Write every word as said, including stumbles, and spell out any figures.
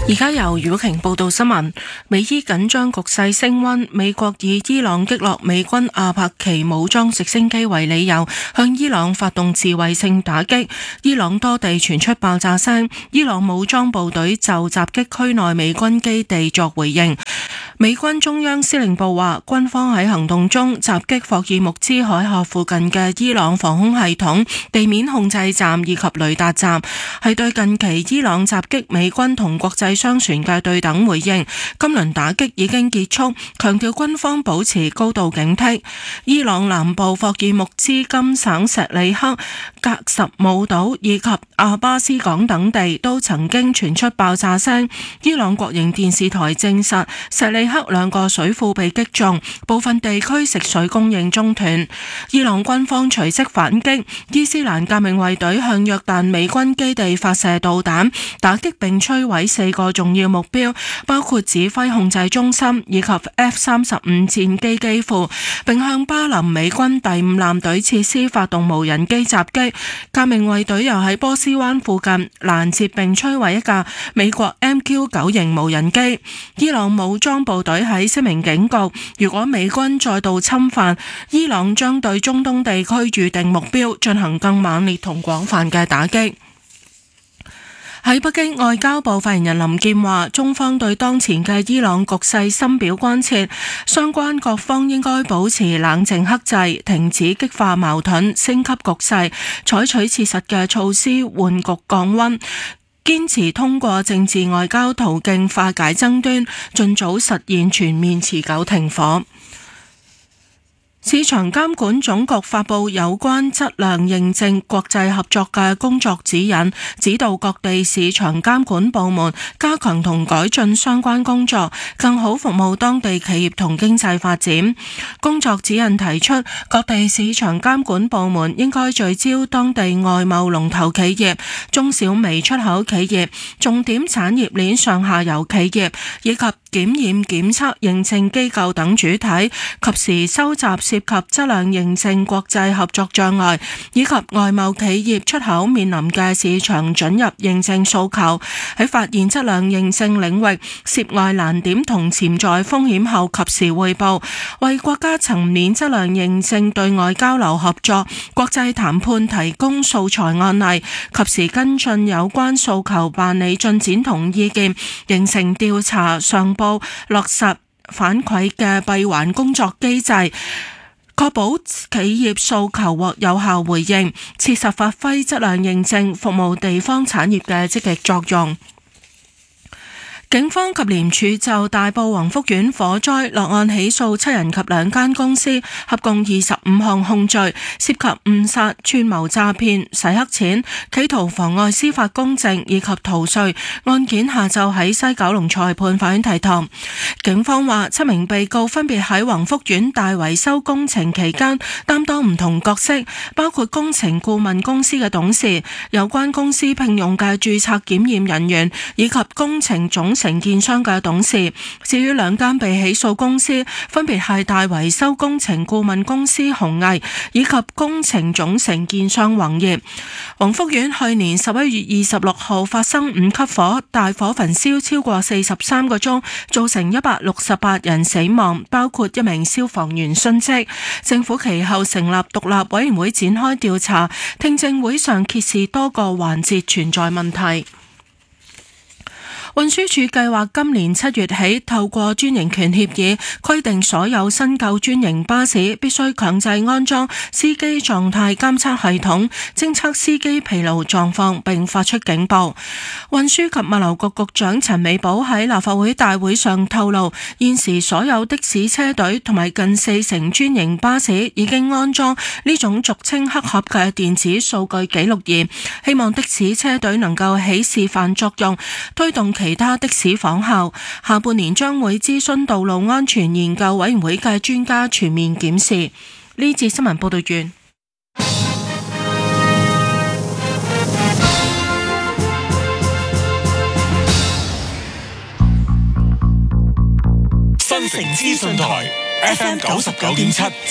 而家由余寶瓊報道新聞。美伊緊張局勢升溫，美國以伊朗擊落美軍阿帕奇武裝直升機為理由，向伊朗發動自衛性打擊。伊朗多地傳出爆炸聲，伊朗武裝部隊就襲擊區內美軍基地作回應。美軍中央司令部話，軍方喺行動中襲擊霍爾木茲海峽附近嘅伊朗防空系統、地面控制站以及雷達站，係對近期伊朗襲擊美軍同國際商船嘅對等回應。今輪打擊已經結束，強調軍方保持高度警惕。伊朗南部霍爾木茲金省石里克、格什姆島以及阿巴斯港等地都曾經傳出爆炸聲。伊朗國營電視台證實，石里克兩個水庫被擊中，部分地區食水供應中斷。伊朗軍方隨即反擊，伊斯蘭革命衛隊向約旦美軍基地發射導彈，打擊並摧毀四個重要目標，包括指揮控制中心以及 F 三十五戰機機庫，並向巴林美軍第五艦隊設施發動無人機襲擊。革命衛隊又喺波斯灣附近攔截並摧毀一架美國 M Q 九型無人機。伊朗武裝部隊喺聲明警告，如果美軍再度侵犯，伊朗將對中東地區預定目標進行更猛烈同廣泛嘅打擊。喺北京，外交部發言人林健話，中方對當前嘅伊朗局勢深表關切，相關各方應該保持冷靜克制，停止激化矛盾、升級局勢，採取切實嘅措施緩局降溫，堅持通過政治外交途徑化解爭端，盡早實現全面持久停火。市場監管總局發布有關質量認證國際合作嘅工作指引，指導各地市場監管部門加強同改進相關工作，更好服務當地企業同經濟發展。工作指引提出，各地市場監管部門應該聚焦當地外貿龍頭企業、中小微出口企業、重點產業鏈上下游企業以及檢驗檢測認證機構等主體，及時收集涉及質量認證國際合作障礙以及外貿企業出口面臨嘅市場准入認證訴求，喺發現質量認證領域涉外難點同潛在風險後及時匯報，為國家層面質量認證對外交流合作、國際談判提供素材案例，及時跟進有關訴求辦理進展同意見，形成調查上報落實反饋嘅閉環工作機制，確保企業訴求獲有效回應，切實發揮質量認證服務地方產業嘅積極作用。警方及廉署就大埔宏福苑火災落案起訴七人及兩間公司，合共二十五項控罪，涉及誤殺、串謀詐騙、洗黑錢、企圖妨礙司法公正以及逃稅。案件下晝喺西九龍裁判法院提堂。警方話，七名被告分別喺宏福苑大維修工程期間擔當唔同角色，包括工程顧問公司嘅董事、有關公司聘用嘅註冊檢驗人員以及工程總承建商嘅董事。至於兩間被起訴公司，分別係大維修工程顧問公司鴻毅以及工程總承建商宏業。宏福苑去年十一月二十六號發生五級火，大火焚燒超過四十三個鐘，造成一百六十八人死亡，包括一名消防員殉職。政府其後成立獨立委員會展開調查，聽證會上揭示多個環節存在問題。運輸署計劃今年七月起透過專營權協議規定，所有新購專營巴士必須強制安裝司機狀態監測系統，偵測司機疲勞狀況並發出警報。運輸及物流局局長陳美寶喺立法會大會上透露，現時所有的士車隊同埋近四成專營巴士已經安裝呢種俗稱黑盒嘅電子數據記錄儀，希望的士車隊能夠起示範作用，推動其他的士仿效。下半年將會諮詢道路安全研究委員會嘅專家全面檢視。呢節新聞報道完。 新城資訊台 F M 九十九點七。